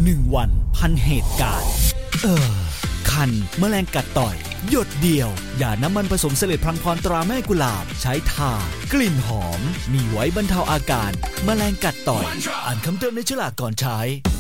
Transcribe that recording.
1 วันพันเหตุการณ์คันแมลงกัดต่อยหยดเดียวยาน้ำมันผสมเสลดพลังพรตราแม่กุหลาบใช้ทากลิ่นหอมมีไว้บรรเทาอาการแมลงกัดต่อยอ่านคำเตือนในฉลากก่อนใช้